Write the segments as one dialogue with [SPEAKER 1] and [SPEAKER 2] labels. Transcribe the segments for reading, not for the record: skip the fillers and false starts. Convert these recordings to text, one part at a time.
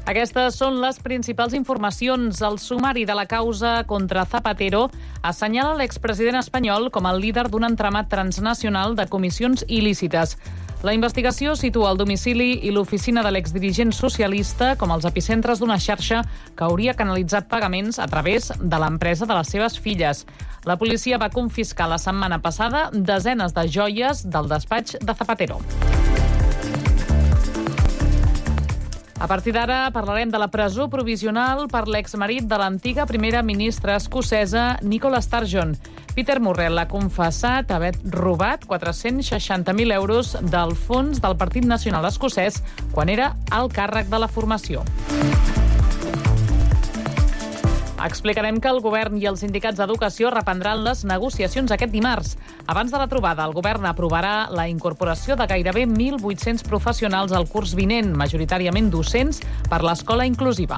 [SPEAKER 1] Aquestes són les principals informacions. El sumari de la causa contra Zapatero assenyala l'expresident espanyol com el líder d'un entramat transnacional de comissions il·lícites. La investigació situa el domicili i l'oficina de l'exdirigent socialista com els epicentres d'una xarxa que hauria canalitzat pagaments a través de l'empresa de les seves filles. La policia va confiscar la setmana passada desenes de joies del despatx de Zapatero. A partir d'ara parlarem de la presó provisional per l'exmarit de l'antiga primera ministra escocesa Nicola Sturgeon. Peter Murrell ha confessat haver robat 460.000 euros del fons del Partit Nacional Escocès quan era al càrrec de la formació. Explicarem que el govern i els sindicats d'educació reprendran les negociacions aquest dimarts. Abans de la trobada, el govern aprovarà la incorporació de gairebé 1.800 professionals al curs vinent, majoritàriament docents, per l'escola inclusiva.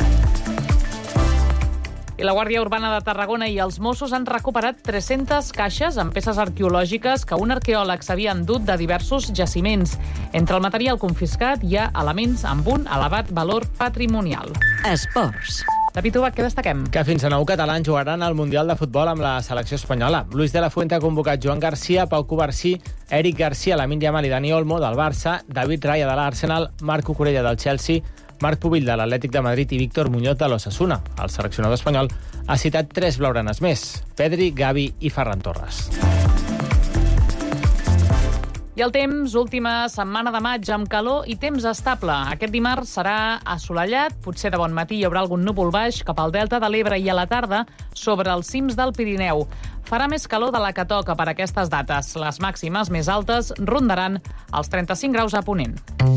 [SPEAKER 1] I la Guàrdia Urbana de Tarragona i els Mossos han recuperat 300 caixes amb peces arqueològiques que un arqueòleg s'havia endut de diversos jaciments. Entre el material confiscat hi ha elements amb un elevat valor patrimonial.
[SPEAKER 2] Esports.
[SPEAKER 1] David Ubach, què destaquem?
[SPEAKER 3] Que fins a 9 catalans jugaran al Mundial de Futbol amb la selecció espanyola. Luis de la Fuente ha convocat Joan Garcia, Pau Covarsí, Eric Garcia, Lamine Yamal i Dani Olmo del Barça, David Raya de l'Arsenal, Marc Cucurella del Chelsea, Marc Pubill de l'Atlètic de Madrid i Víctor Muñoz de l'Osasuna. El seleccionador espanyol ha citat 3 blaugranes més: Pedri, Gavi i Ferran Torres.
[SPEAKER 1] I el temps, última setmana de maig amb calor i temps estable. Aquest dimarts serà assolellat, potser de bon matí hi haurà algun núvol baix cap al Delta de l'Ebre i a la tarda sobre els cims del Pirineu. Farà més calor de la que toca per aquestes dates. Les màximes més altes rondaran els 35 graus a Ponent.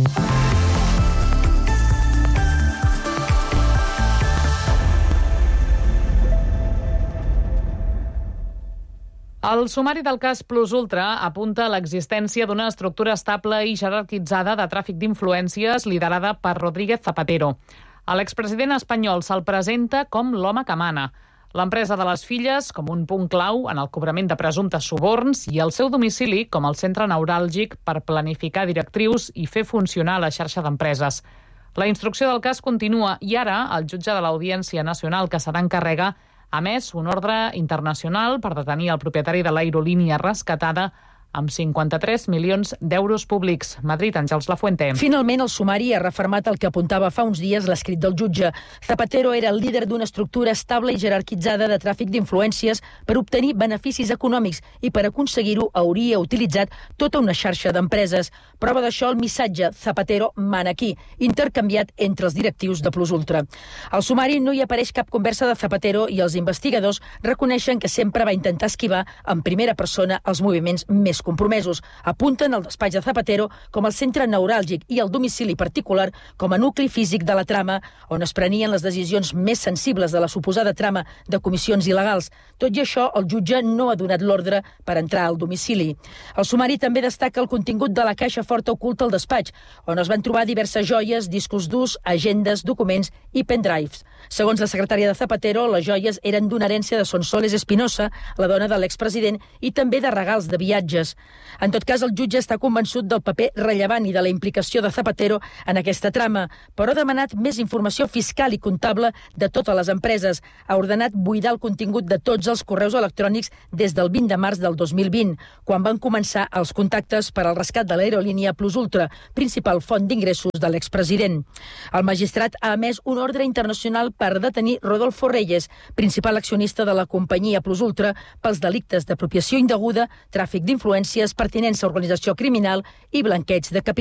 [SPEAKER 1] El sumari del cas Plus Ultra apunta a l'existència d'una estructura estable i jerarquitzada de tràfic d'influències liderada per Rodríguez Zapatero. A l'expresident espanyol se'l presenta com l'home que mana. L'empresa de les filles com un punt clau en el cobrament de presumptes suborns i el seu domicili com el centre neuràlgic per planificar directrius i fer funcionar la xarxa d'empreses. La instrucció del cas continua i ara el jutge de l'Audiència Nacional que se n'encarrega ha emès un ordre internacional per detenir el propietari de l'aerolínia rescatada amb 53 milions d'euros públics. Madrid, Àngels Lafuente.
[SPEAKER 4] Finalment, el sumari ha refermat el que apuntava fa uns dies l'escrit del jutge. Zapatero era el líder d'una estructura estable i jerarquitzada de tràfic d'influències per obtenir beneficis econòmics i per aconseguir-ho hauria utilitzat tota una xarxa d'empreses. Prova d'això el missatge Zapatero mana aquí, intercanviat entre els directius de Plus Ultra. Al sumari no hi apareix cap conversa de Zapatero i els investigadors reconeixen que sempre va intentar esquivar en primera persona els moviments més compromesos. Apunten el despatx de Zapatero com el centre neuràlgic i el domicili particular com a nucli físic de la trama, on es prenien les decisions més sensibles de la suposada trama de comissions il·legals. Tot i això, el jutge no ha donat l'ordre per entrar al domicili. El sumari també destaca el contingut de la caixa forta oculta al despatx, on es van trobar diverses joies, discos durs, agendes, documents i pendrives. Segons la secretària de Zapatero, les joies eren d'una herència de Sonsoles Espinosa, la dona de l'expresident, i també de regals de viatges. En tot cas, el jutge està convençut del paper rellevant i de la implicació de Zapatero en aquesta trama, però ha demanat més informació fiscal i comptable de totes les empreses. Ha ordenat buidar el contingut de tots els correus electrònics des del 20 de març del 2020, quan van començar els contactes per al rescat de l'aerolínia Plus Ultra, principal font d'ingressos de l'expresident. El magistrat ha emès un ordre internacional per detenir Rodolfo Reyes, principal accionista de la companyia Plus Ultra, pels delictes d'apropiació indeguda, tràfic d'influències, pertinença a organització criminal i blanqueig de capital.